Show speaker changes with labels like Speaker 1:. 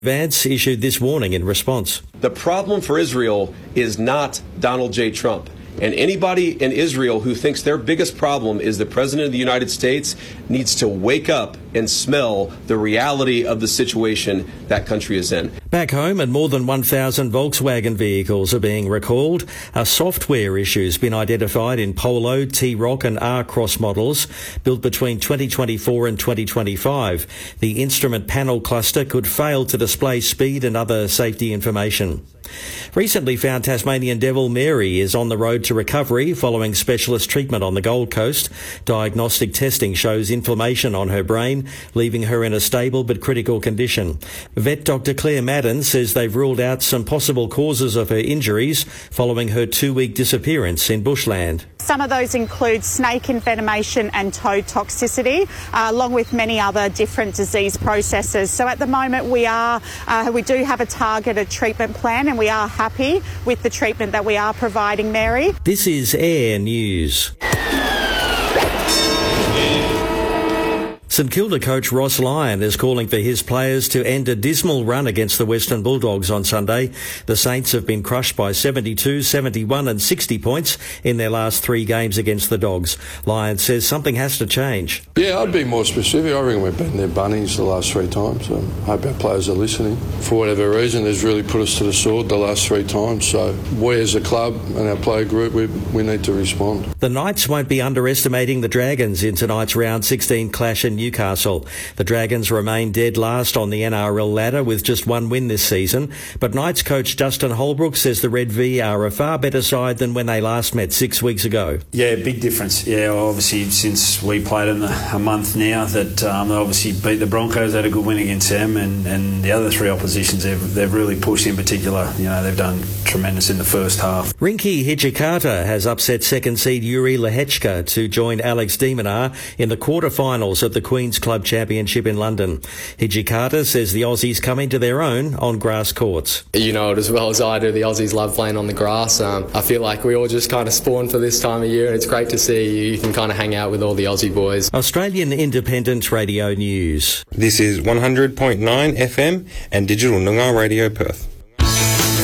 Speaker 1: Vance issued this warning in response.
Speaker 2: The problem for Israel is not Donald J. Trump. And anybody in Israel who thinks their biggest problem is the President of the United States needs to wake up and smell the reality of the situation that country is in.
Speaker 1: Back home, and more than 1,000 Volkswagen vehicles are being recalled. A software issue has been identified in Polo, T-Roc and R-Cross models built between 2024 and 2025. The instrument panel cluster could fail to display speed and other safety information. Recently found Tasmanian devil Mary is on the road to recovery following specialist treatment on the Gold Coast. Diagnostic testing shows inflammation on her brain, leaving her in a stable but critical condition. Vet Dr Claire Madden says they've ruled out some possible causes of her injuries following her 2-week disappearance in bushland.
Speaker 3: Some of those include snake envenomation and toad toxicity, along with many other different disease processes. So at the moment we do have a targeted treatment plan, and we are happy with the treatment that we are providing Mary.
Speaker 1: This is Air News. St Kilda coach Ross Lyon is calling for his players to end a dismal run against the Western Bulldogs on Sunday. The Saints have been crushed by 72, 71 and 60 points in their last 3 games against the Dogs. Lyon says something has to change.
Speaker 4: Yeah, I'd be more specific. I reckon we've beaten their bunnies the last 3 times. I hope our players are listening. For whatever reason, they've really put us to the sword the last 3 times. So we as a club and our player group, we need to respond.
Speaker 1: The Knights won't be underestimating the Dragons in tonight's round 16 clash in Newcastle. The Dragons remain dead last on the NRL ladder with just 1 win this season, but Knights coach Justin Holbrook says the Red V are a far better side than when they last met 6 weeks ago.
Speaker 5: Yeah, big difference. Yeah, obviously since we played them a month now, that they obviously beat the Broncos, had a good win against them, and the other 3 oppositions they've really pushed. In particular, they've done tremendous in the first half.
Speaker 1: Rinky Hijikata has upset second seed Yuri Lehechka to join Alex de Minaur in the quarterfinals of the Queen's Club Championship in London. Hijikata says the Aussies come into their own on grass courts.
Speaker 6: You know it as well as I do, the Aussies love playing on the grass. I feel like we all just kind of spawn for this time of year, and it's great to see you can kind of hang out with all the Aussie boys.
Speaker 1: Australian Independent Radio News.
Speaker 7: This is 100.9 FM and Digital Noongar Radio Perth.